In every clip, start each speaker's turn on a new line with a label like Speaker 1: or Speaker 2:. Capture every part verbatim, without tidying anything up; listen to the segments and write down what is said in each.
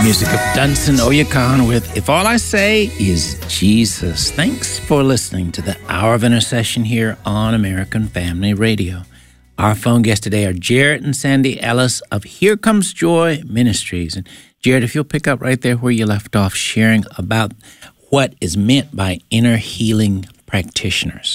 Speaker 1: Music of Dunson Oyekan with If All I Say Is Jesus. Thanks for listening to the Hour of Intercession here on American Family Radio. Our phone guests today are Jarrett and Sandy Ellis of Here Comes Joy Ministries. And Jarrett, if you'll pick up right there where you left off, sharing about what is meant by inner healing practitioners.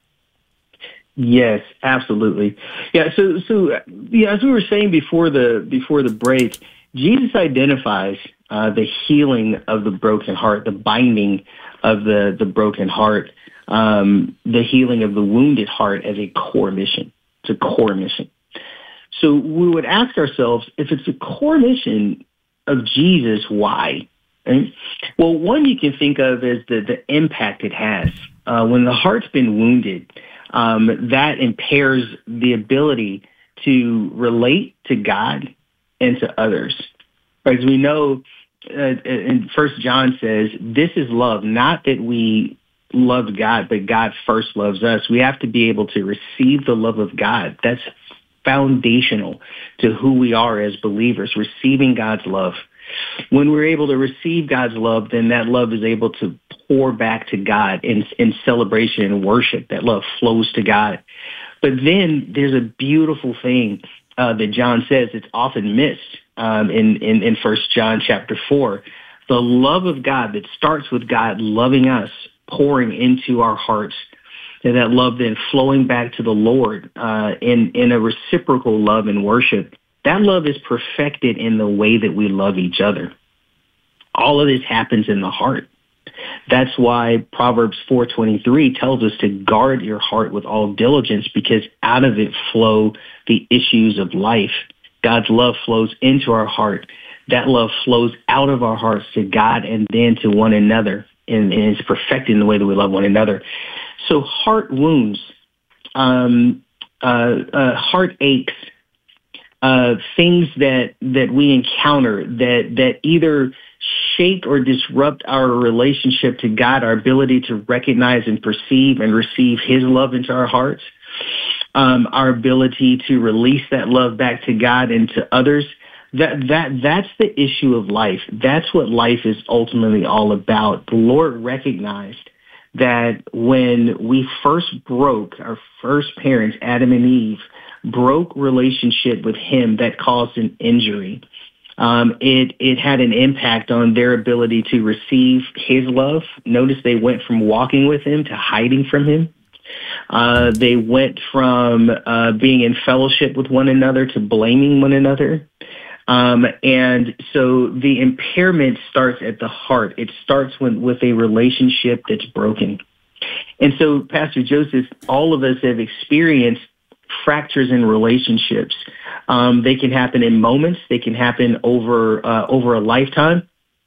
Speaker 2: Yes, absolutely. Yeah, so so yeah, as we were saying before the before the break, Jesus identifies uh, the healing of the broken heart, the binding of the, the broken heart, um, the healing of the wounded heart as a core mission. It's a core mission. So we would ask ourselves, if it's a core mission of Jesus, why? Right? Well, one you can think of as the, the impact it has. Uh, when the heart's been wounded, um, that impairs the ability to relate to God and to others. As we know, uh, in First John says, this is love, not that we loved God, but God first loves us. We have to be able to receive the love of God. That's foundational to who we are as believers, receiving God's love. When we're able to receive God's love, then that love is able to pour back to God in, in celebration and worship. That love flows to God. But then there's a beautiful thing Uh, that John says it's often missed um, in, in, in First John chapter four. The love of God that starts with God loving us, pouring into our hearts, and that love then flowing back to the Lord uh, in, in a reciprocal love and worship. That love is perfected in the way that we love each other. All of this happens in the heart. That's why Proverbs four twenty-three tells us to guard your heart with all diligence, because out of it flow the issues of life. God's love flows into our heart. That love flows out of our hearts to God and then to one another, and, and it's perfecting the way that we love one another. So heart wounds, um, uh, uh, heart aches, uh, things that, that we encounter that, that either shake or disrupt our relationship to God, our ability to recognize and perceive and receive his love into our hearts, um, our ability to release that love back to God and to others. That that that's the issue of life. That's what life is ultimately all about. The Lord recognized that when we first broke, our first parents, Adam and Eve, broke relationship with him, that caused an injury. Um, it, it had an impact on their ability to receive his love. Notice they went from walking with him to hiding from him. Uh, they went from uh, being in fellowship with one another to blaming one another. Um, and so the impairment starts at the heart. It starts with, with a relationship that's broken. And so, Pastor Joseph, all of us have experienced fractures in relationships. Um, they can happen in moments. They can happen over uh, over a lifetime.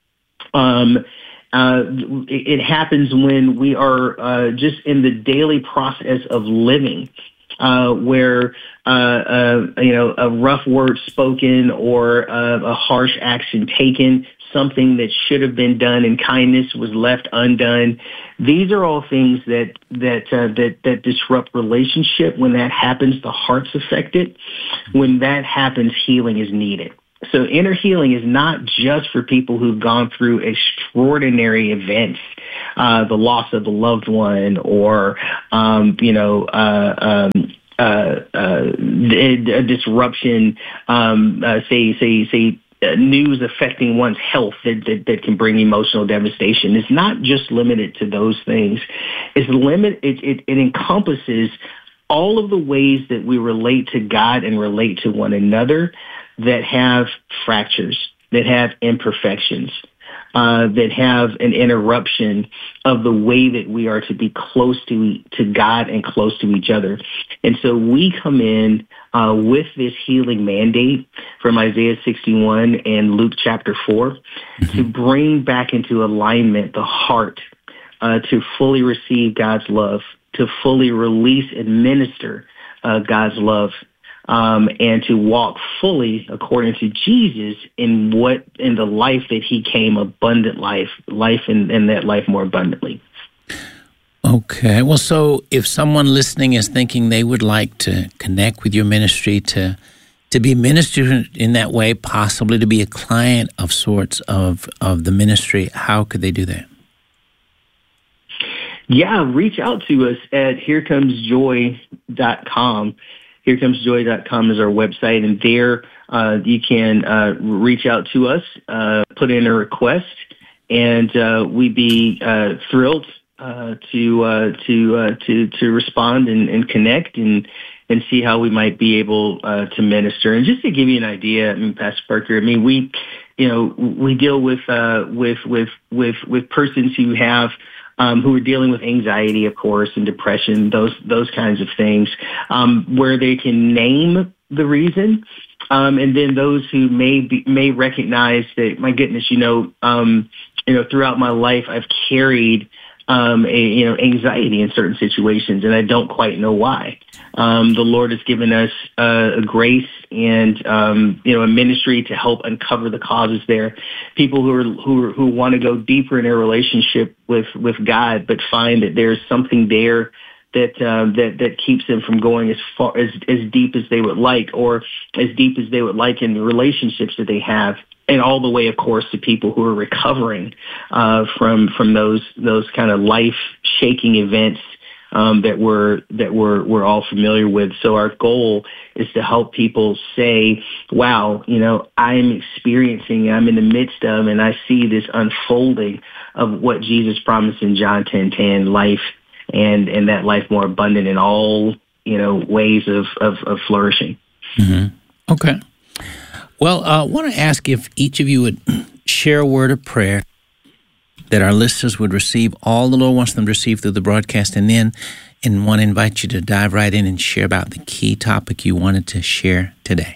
Speaker 2: Um, uh, it, it happens when we are uh, just in the daily process of living, uh, where uh, uh, you know a rough word spoken or uh, a harsh action taken, something that should have been done in kindness was left undone. These are all things that that uh, that that disrupt relationship. When that happens, the heart's affected. When that happens, healing is needed. So inner healing is not just for people who've gone through extraordinary events, uh, the loss of a loved one, or um, you know. Uh, um, uh, uh, a disruption, um, uh, say, say, say, Uh, news affecting one's health that, that, that can bring emotional devastation. It's not just limited to those things. It's limit. It, it, it encompasses all of the ways that we relate to God and relate to one another that have fractures, that have imperfections, uh, that have an interruption of the way that we are to be close to to God and close to each other. And so we come in uh, with this healing mandate from Isaiah sixty-one and Luke chapter four mm-hmm. to bring back into alignment the heart, uh, to fully receive God's love, to fully release and minister uh, God's love, um, and to walk fully according to Jesus in what in the life that he came, abundant life, life and, and that life more abundantly.
Speaker 1: Okay. Well, so if someone listening is thinking they would like to connect with your ministry to to be ministered in that way, possibly to be a client of sorts of, of the ministry, how could they do that?
Speaker 2: Yeah, reach out to us at here comes joy dot com. here comes joy dot com is our website, and there uh, you can uh, reach out to us, uh, put in a request, and uh, we'd be uh, thrilled uh, to uh, to uh, to to respond and, and connect and and see how we might be able uh, to minister. And just to give you an idea, I mean, Pastor Parker, I mean, we, you know, we deal with uh, with with with with persons who have. Um, who are dealing with anxiety, of course, and depression, those those kinds of things, um, where they can name the reason, um, and then those who may be, may recognize that, my goodness, you know, um, you know, throughout my life, I've carried um, a, you know anxiety in certain situations, and I don't quite know why. Um, the Lord has given us uh, a grace and um, you know a ministry to help uncover the causes there. People who are who are, who want to go deeper in their relationship with, with God, but find that there's something there that uh, that that keeps them from going as far as as deep as they would like, or as deep as they would like in the relationships that they have. And all the way, of course, to people who are recovering uh, from from those those kind of life shaking events. Um, that we're that we're we're all familiar with. So our goal is to help people say, "Wow, you know, I'm experiencing, I'm in the midst of, and I see this unfolding of what Jesus promised in John ten ten, life and and that life more abundant in all you know ways of of, of flourishing."
Speaker 1: Mm-hmm. Okay. Well, I uh, want to ask if each of you would share a word of prayer that our listeners would receive, all the Lord wants them to receive through the broadcast, and then and want to invite you to dive right in and share about the key topic you wanted to share today.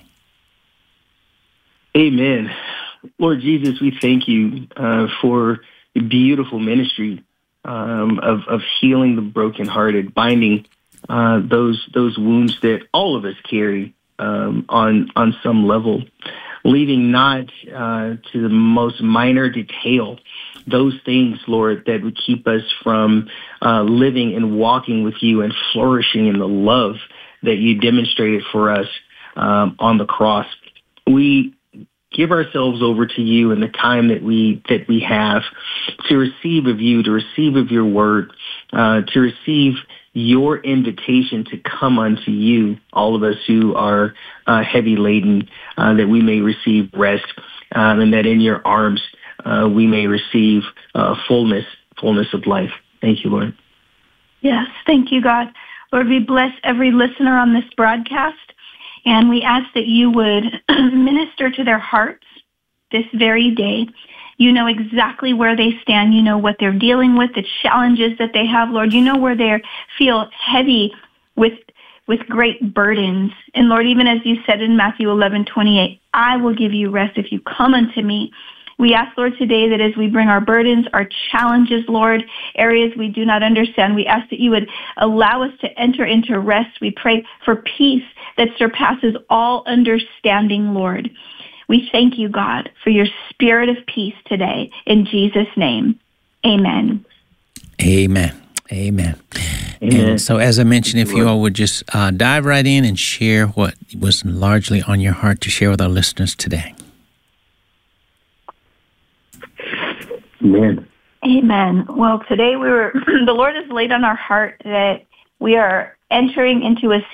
Speaker 2: Amen. Lord Jesus, we thank you uh, for the beautiful ministry um, of, of healing the brokenhearted, binding uh, those those wounds that all of us carry um, on on some level, leaving not uh, to the most minor detail those things, Lord, that would keep us from uh, living and walking with you and flourishing in the love that you demonstrated for us um, on the cross. We give ourselves over to you in the time that we that we have to receive of you, to receive of your word, uh, to receive your invitation to come unto you, all of us who are uh, heavy laden, uh, that we may receive rest, um, and that in your arms Uh, we may receive uh, fullness, fullness of life. Thank you, Lord.
Speaker 3: Yes, thank you, God. Lord, we bless every listener on this broadcast, and we ask that you would minister to their hearts this very day. You know exactly where they stand. You know what they're dealing with, the challenges that they have, Lord. You know where they feel heavy with with great burdens. And Lord, even as you said in Matthew eleven twenty-eight, I will give you rest if you come unto me. We ask, Lord, today that as we bring our burdens, our challenges, Lord, areas we do not understand, we ask that you would allow us to enter into rest. We pray for peace that surpasses all understanding, Lord. We thank you, God, for your spirit of peace today. In Jesus' name, amen.
Speaker 1: Amen. Amen.
Speaker 2: Amen.
Speaker 1: And so, as I mentioned, if you all would just uh, dive right in and share what was largely on your heart to share with our listeners today.
Speaker 2: Amen.
Speaker 3: Amen. Well, today we were, the Lord has laid on our heart that we are entering into a